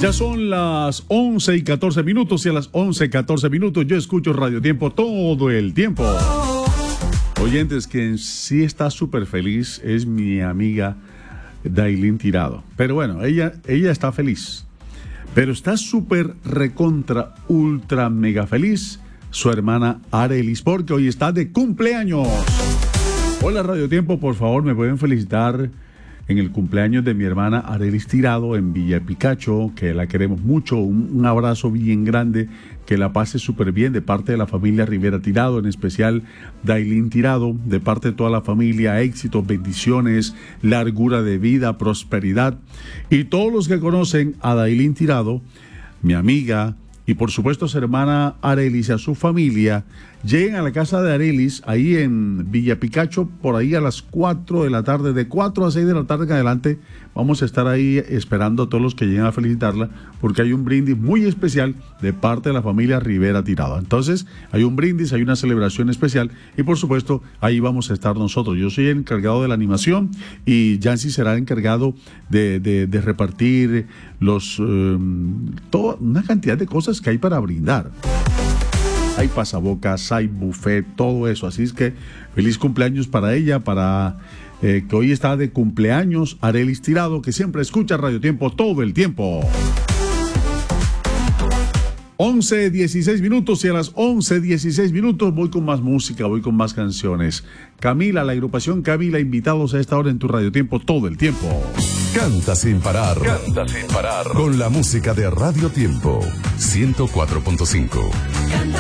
Ya son las 11:14 y a las 11:14 yo escucho Radio Tiempo todo el tiempo. Oyentes, que sí está súper feliz es mi amiga Dailin Tirado. Pero bueno, ella está feliz. Pero está súper recontra ultra mega feliz su hermana Arelis, porque hoy está de cumpleaños. Hola Radio Tiempo, por favor me pueden felicitar en el cumpleaños de mi hermana Arelis Tirado en Villa Picacho, que la queremos mucho. Un abrazo bien grande, que la pase súper bien de parte de la familia Rivera Tirado, en especial Dailin Tirado, de parte de toda la familia, éxitos, bendiciones, largura de vida, prosperidad. Y todos los que conocen a Dailin Tirado, mi amiga, y por supuesto su hermana Arelis y a su familia, lleguen a la casa de Arelis, ahí en Villa Picacho, por ahí a las 4 de la tarde, de 4 a 6 de la tarde en adelante. Vamos a estar ahí esperando a todos los que lleguen a felicitarla, porque hay un brindis muy especial de parte de la familia Rivera Tirado. Entonces, hay un brindis, hay una celebración especial, y por supuesto, ahí vamos a estar nosotros. Yo soy el encargado de la animación, y Yancy será el encargado de repartir una cantidad de cosas que hay para brindar. Hay pasabocas, hay buffet, todo eso. Así es que feliz cumpleaños para ella, que hoy está de cumpleaños Arelis Tirado, que siempre escucha Radio Tiempo todo el tiempo. 11:16 y a las 11:16 voy con más música, voy con más canciones. Camila, la agrupación Camila, invitados a esta hora en tu Radio Tiempo todo el tiempo. Canta sin parar. Canta sin parar. Con la música de Radio Tiempo 104.5.